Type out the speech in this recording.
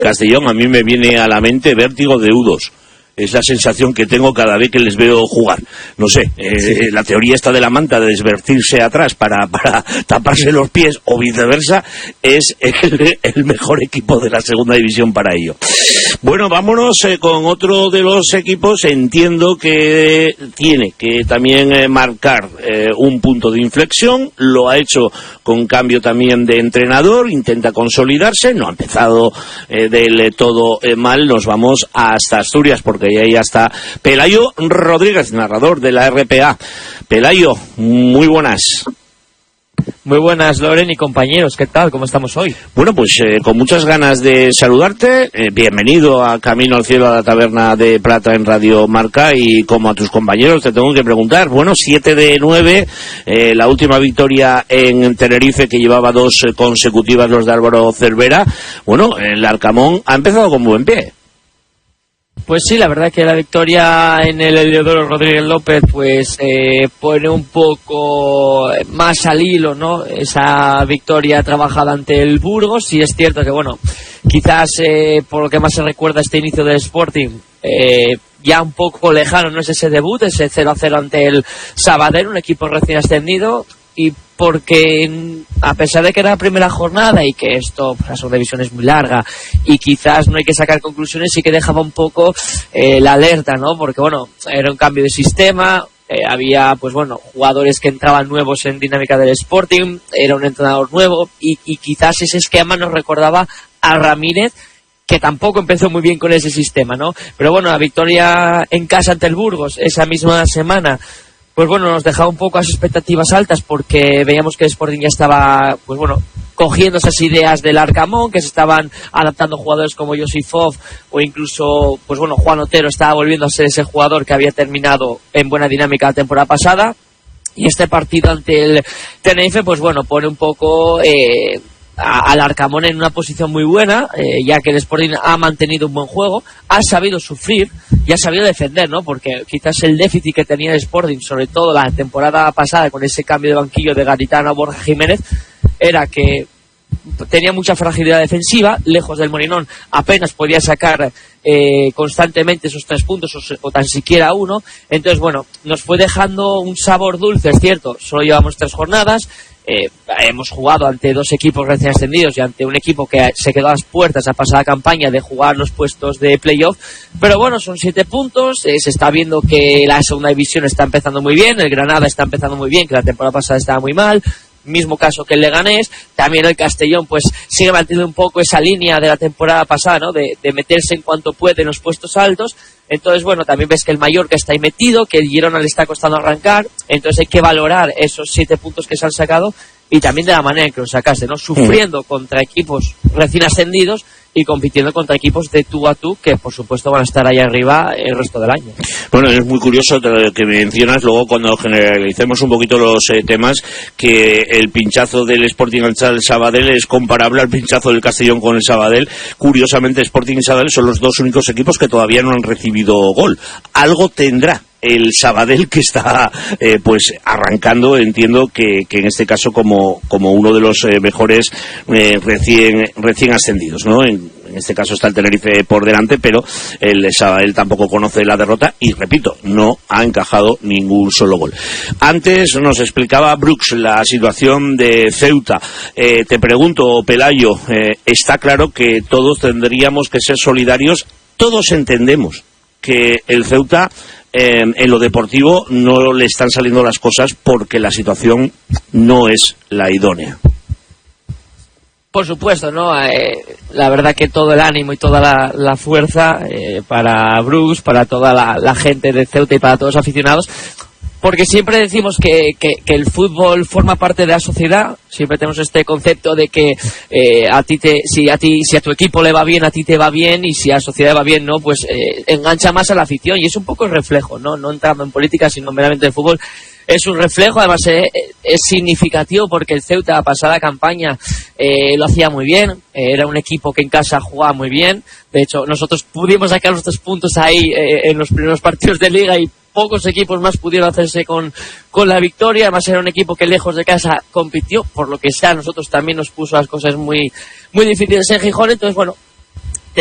Castellón, a mí me viene a la mente vértigo de U2. Es la sensación que tengo cada vez que les veo jugar. No sé, la teoría esta de la manta de desvertirse atrás para taparse los pies o viceversa es el mejor equipo de la segunda división para ello. Bueno, vámonos con otro de los equipos. Entiendo que tiene que también marcar un punto de inflexión. Lo ha hecho con cambio también de entrenador. Intenta consolidarse. No ha empezado del todo mal. Nos vamos hasta Asturias porque ahí ya está Pelayo Rodríguez, narrador de la RPA. Pelayo, muy buenas. Muy buenas, Loren y compañeros, ¿qué tal? ¿Cómo estamos hoy? Bueno, pues con muchas ganas de saludarte. Bienvenido a Camino al Cielo, a la Taberna de Plata en Radio Marca. Y como a tus compañeros te tengo que preguntar, bueno, 7 de 9, la última victoria en Tenerife, que llevaba 2 consecutivas los de Álvaro Cervera. Bueno, el Arcamón ha empezado con buen pie. Pues sí, la verdad que la victoria en el Heliodoro Rodríguez López pues pone un poco más al hilo, ¿no? Esa victoria trabajada ante el Burgos. Y es cierto que, bueno, quizás por lo que más se recuerda este inicio del Sporting, ya un poco lejano, no es ese debut, ese 0-0 ante el Sabadell, un equipo recién ascendido. Y porque a pesar de que era la primera jornada y que esto, la segunda división es muy larga y quizás no hay que sacar conclusiones, sí que dejaba un poco la alerta, ¿no? Porque bueno, era un cambio de sistema, había pues bueno, jugadores que entraban nuevos en dinámica del Sporting, era un entrenador nuevo y quizás ese esquema nos recordaba a Ramírez, que tampoco empezó muy bien con ese sistema, ¿no? Pero bueno, la victoria en casa ante el Burgos esa misma semana, pues bueno, nos dejaba un poco las expectativas altas porque veíamos que el Sporting ya estaba, pues bueno, cogiendo esas ideas del Arcamón, que se estaban adaptando jugadores como Josifov o incluso, pues bueno, Juan Otero estaba volviendo a ser ese jugador que había terminado en buena dinámica la temporada pasada. Y este partido ante el Tenerife, pues bueno, pone un poco al Arcamón en una posición muy buena, ya que el Sporting ha mantenido un buen juego, ha sabido sufrir y ha sabido defender, ¿no? Porque quizás el déficit que tenía el Sporting, sobre todo la temporada pasada con ese cambio de banquillo de Garitano a Borja Jiménez, era que tenía mucha fragilidad defensiva, lejos del Molinón apenas podía sacar constantemente esos 3 puntos o tan siquiera 1. Entonces bueno, nos fue dejando un sabor dulce, es cierto, solo llevamos 3 jornadas. Hemos jugado ante 2 equipos recién ascendidos y ante un equipo que se quedó a las puertas la pasada campaña de jugar los puestos de playoff, pero bueno, son 7 puntos, se está viendo que la segunda división está empezando muy bien, el Granada está empezando muy bien, que la temporada pasada estaba muy mal, mismo caso que el Leganés, también el Castellón pues sigue manteniendo un poco esa línea de la temporada pasada, ¿no? De meterse en cuanto puede en los puestos altos. Entonces, bueno, también ves que el Mallorca está ahí metido, que el Girona le está costando arrancar, entonces hay que valorar esos 7 puntos que se han sacado y también de la manera en que los sacaste, ¿no? Sufriendo contra equipos recién ascendidos y compitiendo contra equipos de tú a tú que por supuesto van a estar ahí arriba el resto del año. Bueno, es muy curioso que mencionas luego cuando generalicemos un poquito los temas, que el pinchazo del Sporting al Sabadell es comparable al pinchazo del Castellón con el Sabadell. Curiosamente, Sporting y Sabadell son los 2 únicos equipos que todavía no han recibido gol. Algo tendrá el Sabadell, que está pues arrancando, entiendo que en este caso como uno de los mejores recién ascendidos, ¿no? En este caso está el Tenerife por delante, pero el Sabadell tampoco conoce la derrota y, repito, no ha encajado ningún solo gol. Antes nos explicaba Brooks la situación de Ceuta. Te pregunto, Pelayo, está claro que todos tendríamos que ser solidarios. Todos entendemos que el Ceuta en lo deportivo no le están saliendo las cosas porque la situación no es la idónea. Por supuesto, ¿no? La verdad que todo el ánimo y toda la fuerza para Bruce, para toda la gente de Ceuta y para todos los aficionados, porque siempre decimos que el fútbol forma parte de la sociedad. Siempre tenemos este concepto de que si a tu equipo le va bien, a ti te va bien, y si a la sociedad va bien, no, pues engancha más a la afición, y es un poco el reflejo, no entrando en política, sino meramente el fútbol. Es un reflejo, además es significativo porque el Ceuta, la pasada campaña, lo hacía muy bien, era un equipo que en casa jugaba muy bien. De hecho, nosotros pudimos sacar los 3 puntos ahí en los primeros partidos de Liga y pocos equipos más pudieron hacerse con la victoria. Además era un equipo que lejos de casa compitió, por lo que sea, a nosotros también nos puso las cosas muy, muy difíciles en Gijón. Entonces, bueno,